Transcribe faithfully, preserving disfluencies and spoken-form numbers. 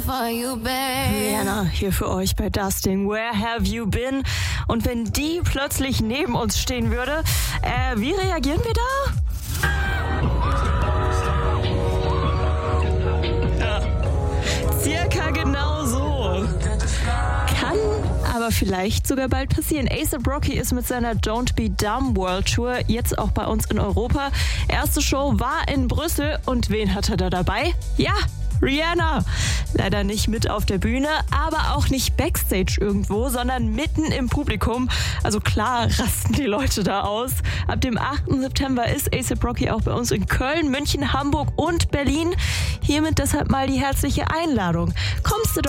for you, babe. Rihanna hier für euch bei Dustin. Where have you been? Und wenn die plötzlich neben uns stehen würde, äh, wie reagieren wir da? Ja, circa genau so. Kann aber vielleicht sogar bald passieren. A$AP Rocky ist mit seiner Don't Be Dumb World Tour jetzt auch bei uns in Europa. Erste Show war in Brüssel und wen hat er da dabei? Ja, Rihanna. Leider nicht mit auf der Bühne, aber auch nicht Backstage irgendwo, sondern mitten im Publikum. Also klar rasten die Leute da aus. Ab dem achten September ist A$AP Rocky auch bei uns in Köln, München, Hamburg und Berlin. Hiermit deshalb mal die herzliche Einladung. Kommst du doch